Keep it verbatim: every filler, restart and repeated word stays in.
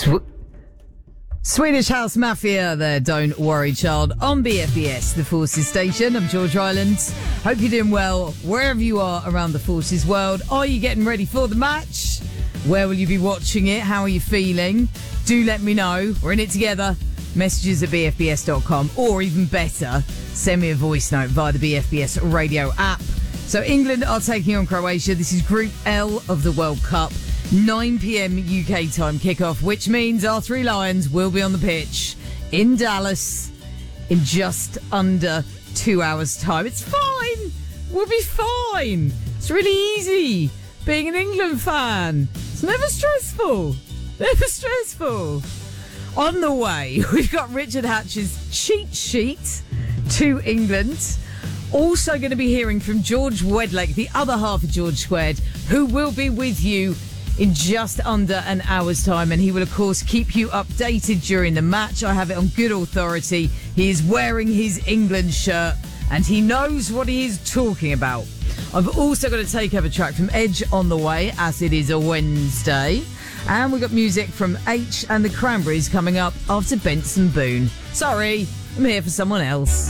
Sw- Swedish House Mafia there, Don't Worry Child, on B F B S, the Forces Station. I'm George Rylands. Hope you're doing well wherever you are around the Forces world. Are you getting ready for the match? Where will you be watching it? How are you feeling? Do let me know. We're in it together. Messages at b f b s dot com, or even better, send me a voice note via the B F B S radio app. So England are taking on Croatia. This is Group L of the World Cup. nine p.m. U K time kickoff, which means our three Lions will be on the pitch in Dallas in just under two hours' time. It's fine. We'll be fine. It's really easy being an England fan. It's never stressful. Never stressful. On the way, we've got Richard Hatch's cheat sheet to England. Also going to be hearing from George Wedlake, the other half of George Squared, who will be with you in just under an hour's time, and he will of course keep you updated during the match. I have it on good authority. He is wearing his England shirt and he knows what he is talking about. I've also got to take over track from Edge on the way, as it is a Wednesday, and we've got music from H and the Cranberries coming up after Benson Boone. Sorry, I'm here for someone else.